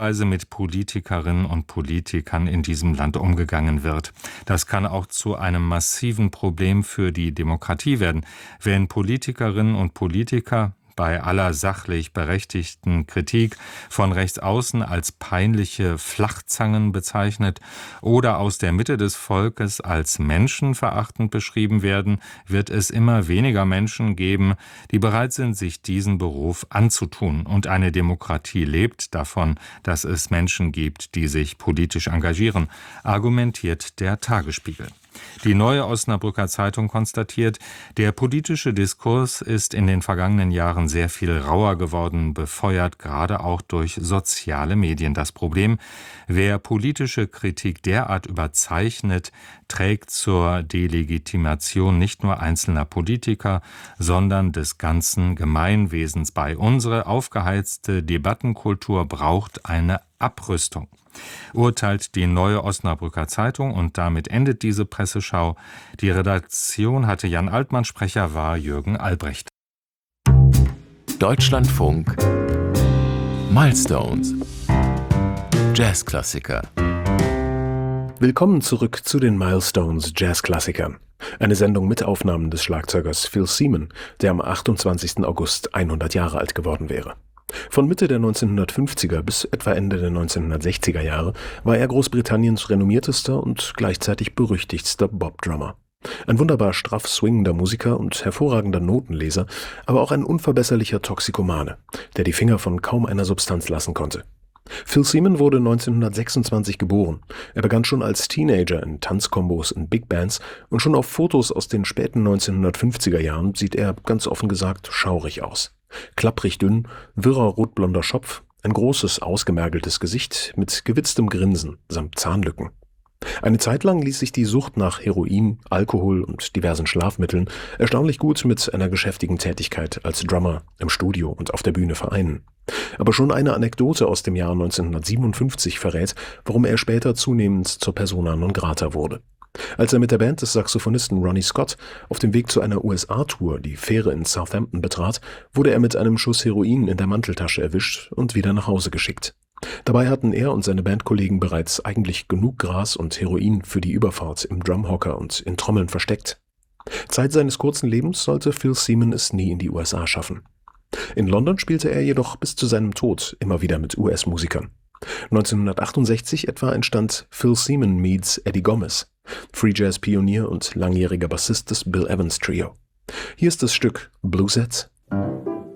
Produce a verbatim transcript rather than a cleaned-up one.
Weise mit Politikerinnen und Politikern in diesem Land umgegangen wird. Das kann auch zu einem massiven Problem für die Demokratie werden, wenn Politikerinnen und Politiker bei aller sachlich berechtigten Kritik von rechts außen als peinliche Flachzangen bezeichnet oder aus der Mitte des Volkes als menschenverachtend beschrieben werden, wird es immer weniger Menschen geben, die bereit sind, sich diesen Beruf anzutun. Und eine Demokratie lebt davon, dass es Menschen gibt, die sich politisch engagieren, argumentiert der Tagesspiegel. Die Neue Osnabrücker Zeitung konstatiert, der politische Diskurs ist in den vergangenen Jahren sehr viel rauer geworden, befeuert gerade auch durch soziale Medien. Das Problem, wer politische Kritik derart überzeichnet, trägt zur Delegitimation nicht nur einzelner Politiker, sondern des ganzen Gemeinwesens bei. Unsere aufgeheizte Debattenkultur braucht eine Abrüstung, urteilt die Neue Osnabrücker Zeitung, und damit endet diese Presseschau. Die Redaktion hatte Jan Altmann, Sprecher war Jürgen Albrecht. Deutschlandfunk Milestones Jazzklassiker. Willkommen zurück zu den Milestones Jazzklassikern. Eine Sendung mit Aufnahmen des Schlagzeugers Phil Seaman, der am achtundzwanzigsten August hundert Jahre alt geworden wäre. Von Mitte der neunzehnhundertfünfziger bis etwa Ende der neunzehnhundertsechziger Jahre war er Großbritanniens renommiertester und gleichzeitig berüchtigster Bobdrummer. Ein wunderbar straff swingender Musiker und hervorragender Notenleser, aber auch ein unverbesserlicher Toxikomane, der die Finger von kaum einer Substanz lassen konnte. Phil Seaman wurde neunzehnhundertsechsundzwanzig geboren. Er begann schon als Teenager in Tanzkombos und Big Bands, und schon auf Fotos aus den späten neunzehnhundertfünfziger Jahren sieht er, ganz offen gesagt, schaurig aus. Klapprig dünn, wirrer rotblonder Schopf, ein großes, ausgemergeltes Gesicht mit gewitztem Grinsen samt Zahnlücken. Eine Zeit lang ließ sich die Sucht nach Heroin, Alkohol und diversen Schlafmitteln erstaunlich gut mit einer geschäftigen Tätigkeit als Drummer im Studio und auf der Bühne vereinen. Aber schon eine Anekdote aus dem Jahr neunzehnhundertsiebenundfünfzig verrät, warum er später zunehmend zur Persona non grata wurde. Als er mit der Band des Saxophonisten Ronnie Scott auf dem Weg zu einer U S A-Tour die Fähre in Southampton betrat, wurde er mit einem Schuss Heroin in der Manteltasche erwischt und wieder nach Hause geschickt. Dabei hatten er und seine Bandkollegen bereits eigentlich genug Gras und Heroin für die Überfahrt im Drumhocker und in Trommeln versteckt. Zeit seines kurzen Lebens sollte Phil Seaman es nie in die U S A schaffen. In London spielte er jedoch bis zu seinem Tod immer wieder mit U S-Musikern. neunzehnhundertachtundsechzig etwa entstand Phil Seaman meets Eddie Gomez, Free Jazz-Pionier und langjähriger Bassist des Bill Evans Trio. Hier ist das Stück Bluesette.